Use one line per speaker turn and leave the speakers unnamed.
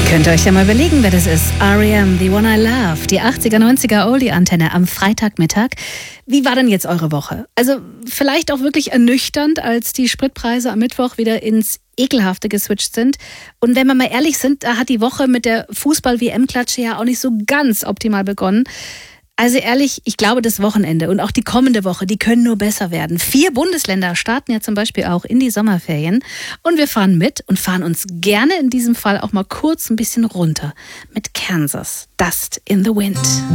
Könnt ihr euch ja mal überlegen, wer das ist. R.E.M., The One I Love, die 80er, 90er Oldie-Antenne am Freitagmittag. Wie war denn jetzt eure Woche? Also vielleicht auch wirklich ernüchternd, als die Spritpreise am Mittwoch wieder ins Ekelhafte geswitcht sind. Und wenn wir mal ehrlich sind, da hat die Woche mit der Fußball-WM-Klatsche ja auch nicht so ganz optimal begonnen. Also ehrlich, ich glaube, das Wochenende und auch die kommende Woche, die können nur besser werden. 4 Bundesländer starten ja zum Beispiel auch in die Sommerferien. Und wir fahren mit und fahren uns gerne in diesem Fall auch mal kurz ein bisschen runter mit Kansas, Dust in the Wind.